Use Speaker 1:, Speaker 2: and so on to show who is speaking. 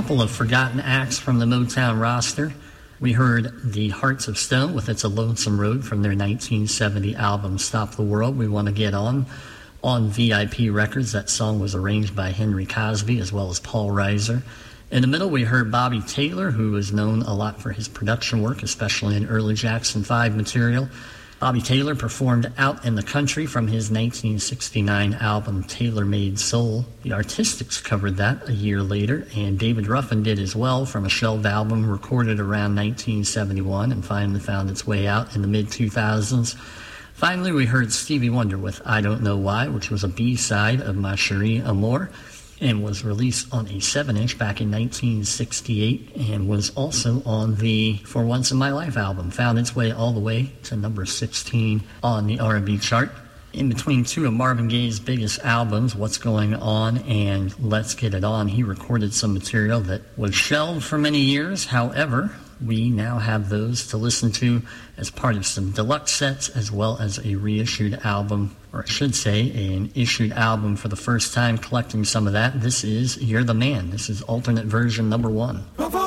Speaker 1: couple of forgotten acts from the Motown roster. We heard the Hearts of Stone with It's a Lonesome Road from their 1970 album Stop the World. We Want to Get On VIP Records. That song was arranged by Henry Cosby as well as Paul Reiser. In the middle, we heard Bobby Taylor, who is known a lot for his production work, especially in early Jackson 5 material. Bobby Taylor performed Out in the Country from his 1969 album Taylor Made Soul. The Artistics covered that a year later, and David Ruffin did as well from a shelved album recorded around 1971 and finally found its way out in the mid-2000s. Finally, we heard Stevie Wonder with I Don't Know Why, which was a B-side of Ma Cherie Amour, and was released on a 7-inch back in 1968 and was also on the For Once in My Life album. Found its way all the way to number 16 on the R&B chart. In between two of Marvin Gaye's biggest albums, What's Going On and Let's Get It On, he recorded some material that was shelved for many years. However, we now have those to listen to as part of some deluxe sets as well as a reissued album, or I should say an issued album for the first time, collecting some of that. This is You're the Man. This is alternate version number 1.